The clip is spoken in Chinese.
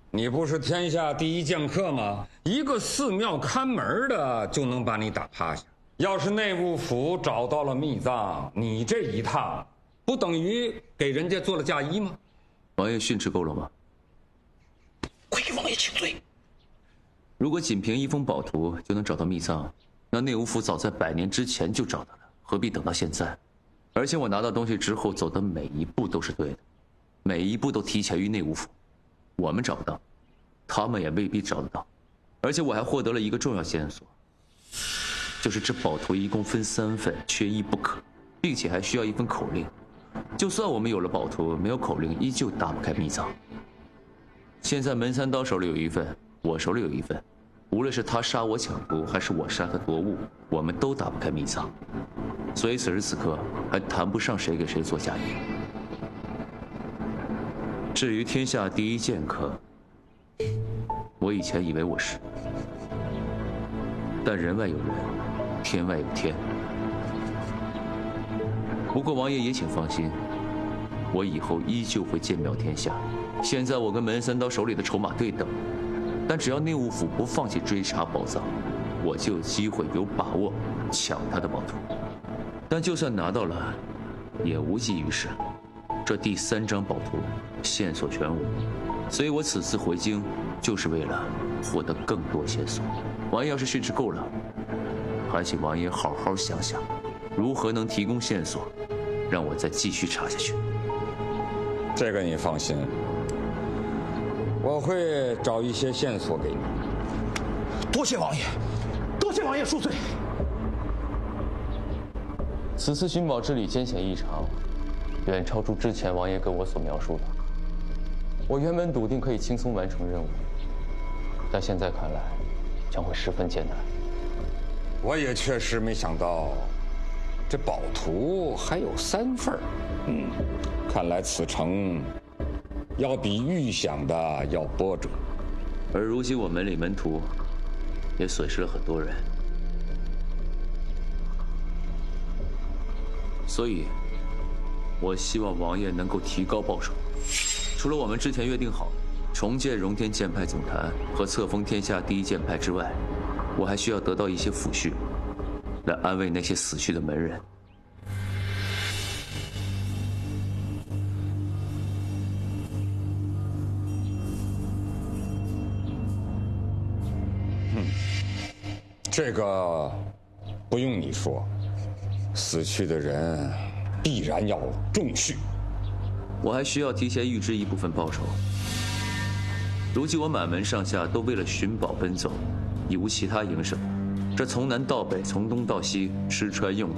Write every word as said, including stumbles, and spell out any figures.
你不是天下第一剑客吗？一个寺庙看门的就能把你打趴下。要是内务府找到了密藏，你这一趟不等于给人家做了嫁衣吗？ 王爷训斥够了吗？ 快给王爷请罪。 如果仅凭一封宝图就能找到密藏，那内务府早在百年之前就找到了，何必等到现在？而且我拿到东西之后走的每一步都是对的，每一步都提前于内务府。我们找不到，他们也未必找得到。而且我还获得了一个重要线索，就是这宝图一共分三份，缺一不可，并且还需要一份口令。就算我们有了宝图，没有口令，依旧打不开密藏。现在门三刀手里有一份，我手里有一份，无论是他杀我抢夺，还是我杀他夺物，我们都打不开密藏。所以此时此刻还谈不上谁给谁做嫁衣。至于天下第一剑客，我以前以为我是，但人外有人，天外有天。不过王爷也请放心，我以后依旧会剑表天下。现在我跟门三刀手里的筹码对等，但只要内务府不放弃追查宝藏，我就有机会有把握抢他的宝图。但就算拿到了，也无济于事。这第三张宝图线索全无，所以我此次回京就是为了获得更多线索。王爷要是训斥够了，还请王爷好好想想，如何能提供线索，让我再继续查下去。 这个你放心，我会找一些线索给你。 多谢王爷，多谢王爷恕罪。 此次寻宝之旅艰险异常，远超出之前王爷跟我所描述的。我原本笃定可以轻松完成任务，但现在看来将会十分艰难。 我也确实没想到，这宝图还有三份儿。嗯，看来此程要比预想的要波折。 而如今我门里门徒也损失了很多人，所以我希望王爷能够提高报酬。除了我们之前约定好重建荣天剑派总坛和册封天下第一剑派之外，我还需要得到一些抚恤，来安慰那些死去的门人。 嗯，这个不用你说，死去的人必然要重恤。 我还需要提前预支一部分报酬。如今我满门上下都为了寻宝奔走，已无其他营生。这从南到北，从东到西，吃穿用